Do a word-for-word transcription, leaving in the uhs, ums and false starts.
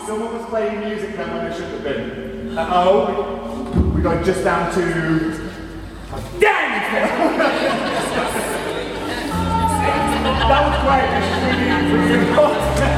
someone was playing music then when they shouldn't have been. Uh-oh. We got just down to... Oh, dang it! That was great. This is really, really important.